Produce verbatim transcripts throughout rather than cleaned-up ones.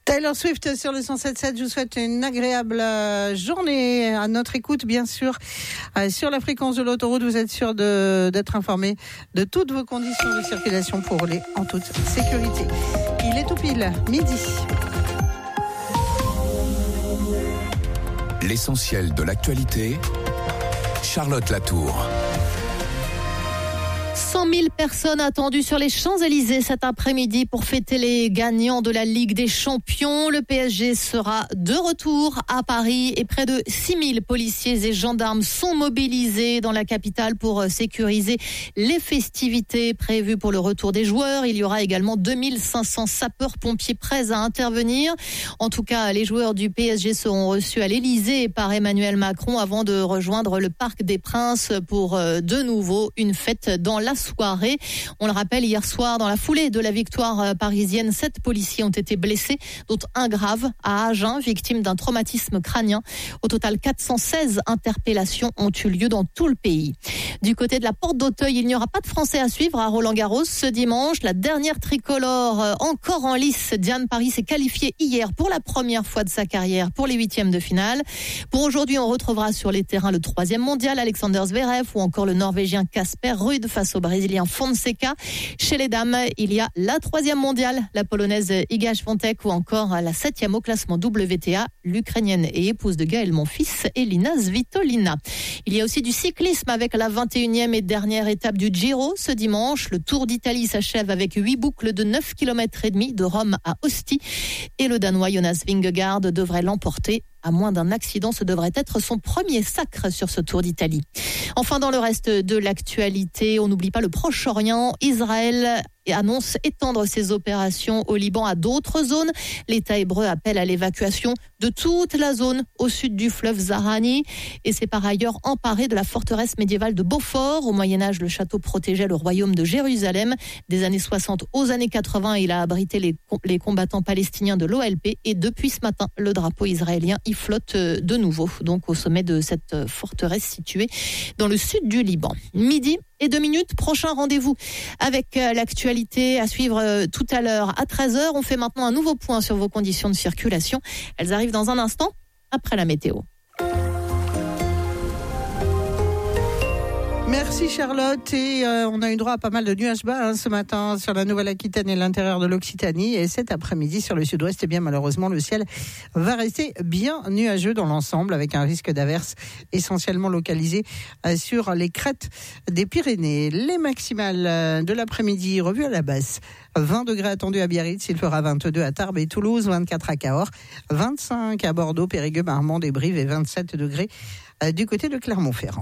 Taylor Swift sur le cent sept sept, je vous souhaite une agréable journée à notre écoute, bien sûr. Sur la fréquence de l'autoroute, vous êtes sûr de, d'être informé de toutes vos conditions de circulation pour rouler en toute sécurité. Il est tout pile, midi. L'essentiel de l'actualité, Charlotte Latour. cent mille personnes attendues sur les Champs-Élysées cet après-midi pour fêter les gagnants de la Ligue des Champions. Le P S G sera de retour à Paris et près de six mille policiers et gendarmes sont mobilisés dans la capitale pour sécuriser les festivités prévues pour le retour des joueurs. Il y aura également deux mille cinq cents sapeurs-pompiers prêts à intervenir. En tout cas, les joueurs du P S G seront reçus à l'Élysée par Emmanuel Macron avant de rejoindre le Parc des Princes pour de nouveau une fête dans la soirée. On le rappelle, hier soir, dans la foulée de la victoire parisienne, sept policiers ont été blessés, dont un grave à Agen, victime d'un traumatisme crânien. Au total, quatre cent seize interpellations ont eu lieu dans tout le pays. Du côté de la Porte d'Auteuil, il n'y aura pas de Français à suivre à Roland-Garros ce dimanche. La dernière tricolore encore en lice, Diane Paris, s'est qualifiée hier pour la première fois de sa carrière pour les huitièmes de finale. Pour aujourd'hui, on retrouvera sur les terrains le troisième mondial, Alexander Zverev, ou encore le Norvégien Casper Ruud face au Brésilien Fonseca. Chez les dames, il y a la troisième mondiale, la Polonaise Iga Świątek, ou encore la septième au classement W T A, l'Ukrainienne et épouse de Gaël Monfils, Elina Svitolina. Il y a aussi du cyclisme avec la vingt et unième et dernière étape du Giro ce dimanche. Le Tour d'Italie s'achève avec huit boucles de neuf kilomètres et demi de Rome à Ostie. Et le Danois Jonas Vingegaard devrait l'emporter. À moins d'un accident, ce devrait être son premier sacre sur ce Tour d'Italie. Enfin, dans le reste de l'actualité, on n'oublie pas le Proche-Orient. Israël annonce étendre ses opérations au Liban à d'autres zones. L'État hébreu appelle à l'évacuation de toute la zone au sud du fleuve Zahrani et s'est par ailleurs emparé de la forteresse médiévale de Beaufort. Au Moyen-Âge, le château protégeait le royaume de Jérusalem. Des années soixante aux années quatre-vingts, il a abrité les, les combattants palestiniens de l'O L P et depuis ce matin, le drapeau israélien y flotte de nouveau, donc au sommet de cette forteresse située dans le sud du Liban. Midi et deux minutes, prochain rendez-vous avec l'actualité à suivre tout à l'heure à treize heures. On fait maintenant un nouveau point sur vos conditions de circulation. Elles arrivent dans un instant après la météo. Merci Charlotte, et euh, on a eu droit à pas mal de nuages bas hein, ce matin sur la Nouvelle-Aquitaine et l'intérieur de l'Occitanie, et cet après-midi sur le sud-ouest, eh bien malheureusement le ciel va rester bien nuageux dans l'ensemble avec un risque d'averse essentiellement localisé euh, sur les crêtes des Pyrénées. Les maximales euh, de l'après-midi revues à la baisse. vingt degrés attendus à Biarritz, il fera vingt-deux à Tarbes et Toulouse, vingt-quatre à Cahors, vingt-cinq à Bordeaux, Périgueux, Marmande et Brive et vingt-sept degrés euh, du côté de Clermont-Ferrand.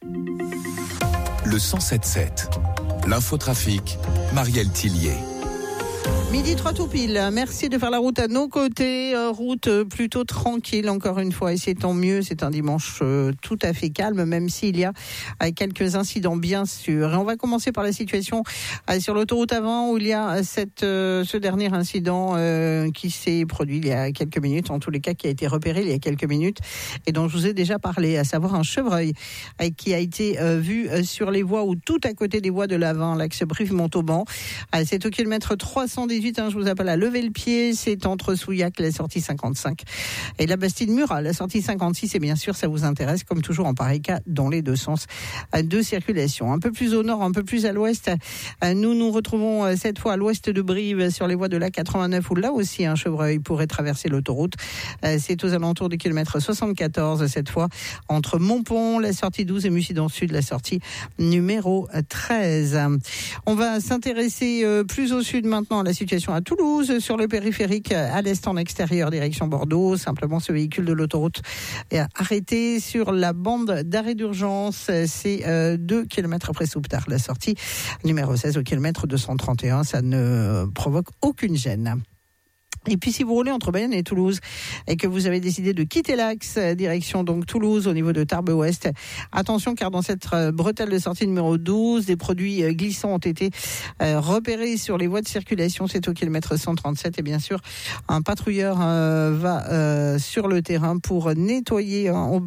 Le cent sept sept, l'infotrafic, Marielle Tillier. Midi trois tout pile, merci de faire la route à nos côtés, euh, route plutôt tranquille encore une fois, et c'est tant mieux, c'est un dimanche euh, tout à fait calme, même s'il y a euh, quelques incidents bien sûr. Et on va commencer par la situation euh, sur l'autoroute avant, où il y a cette, euh, ce dernier incident euh, qui s'est produit il y a quelques minutes, en tous les cas qui a été repéré il y a quelques minutes, et dont je vous ai déjà parlé, à savoir un chevreuil euh, qui a été euh, vu euh, sur les voies ou tout à côté des voies de l'Avent, l'axe Brive-Montauban. Euh, c'est au kilomètre trois cent dix-huit, hein, je vous appelle à lever le pied, c'est entre Souillac, la sortie cinquante-cinq, et la Bastide-Murat, la sortie cinquante-six, et bien sûr ça vous intéresse, comme toujours en pareil cas, dans les deux sens de circulation. Un peu plus au nord, un peu plus à l'ouest, nous nous retrouvons cette fois à l'ouest de Brive, sur les voies de l'A quatre-vingt-neuf, où là aussi un chevreuil pourrait traverser l'autoroute. C'est aux alentours du kilomètre soixante-quatorze, cette fois, entre Montpont, la sortie douze, et Mussidan Sud, la sortie numéro treize. On va s'intéresser plus au sud maintenant à la situation à Toulouse, sur le périphérique à l'est en extérieur, direction Bordeaux. Simplement, ce véhicule de l'autoroute est arrêté sur la bande d'arrêt d'urgence. C'est euh, deux kilomètres après Souptard, la sortie numéro seize au kilomètre deux cent trente et un. Ça ne provoque aucune gêne. Et puis si vous roulez entre Bayonne et Toulouse et que vous avez décidé de quitter l'axe direction donc Toulouse au niveau de Tarbes Ouest, attention car dans cette bretelle de sortie numéro douze, des produits glissants ont été repérés sur les voies de circulation. C'est au kilomètre cent trente-sept, et bien sûr un patrouilleur va sur le terrain pour nettoyer au